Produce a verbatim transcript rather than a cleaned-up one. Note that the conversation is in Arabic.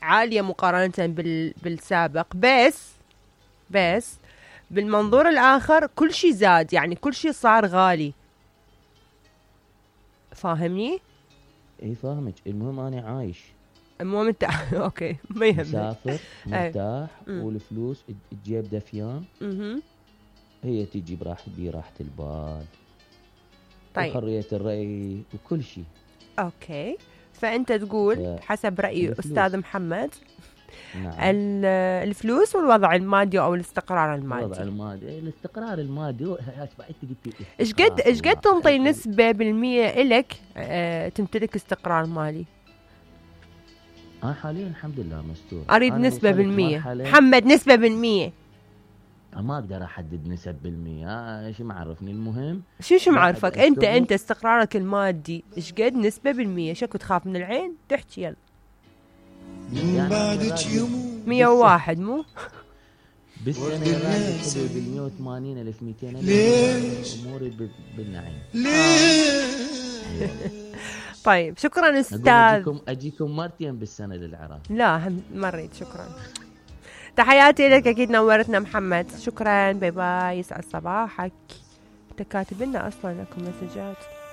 عالية مقارنة بال بالسابق، بس بس بالمنظور الآخر كل شيء زاد، يعني كل شيء صار غالي. فاهمني؟ اي فاهمك. المهم انا عايش، المهم انت اوكي ما يهمك، مسافر مرتاح، أمم. والفلوس تجيب دفيان، مهم. هي تجي براحة براحة البال طيب وحرية الرأي وكل شيء. اوكي، فانت تقول ف- حسب رأي الفلوس. استاذ محمد نعم. ال- الفلوس والوضع المادي او الاستقرار الوضع المادي. المادي، الاستقرار المادي هو- انت قلتي ايش قد ايش قد تنطي الله. نسبة بالمية الك اه تمتلك استقرار مالي؟ انا حاليا الحمد لله مستور. اريد أنا نسبة وصلت بالمية مرحلة- محمد، نسبة بالمية. ما اقدر احدد نسب بالمية، آه شو معرفني. المهم شو شو بعد معرفك انت أشتغل. انت استقرارك المادي ايش قد نسبة بالمية؟ شكو تخاف من العين؟ تحكي يلا. يعني بعدك يوم مية وواحد مو؟ بالسنة راتب حدود ال مية وثمانين ألف مئتين ألف، أموري بال- بالنعيم. طيب شكرا أقول استاذ. أجيكم أجيكم مرتين بالسنة للعراق. لا هم مريت. شكرا، تحياتي لك، اكيد نورتنا محمد. شكرا، باي باي، يسعد صباحك. انت كاتب لنا اصلا لكم مسجات.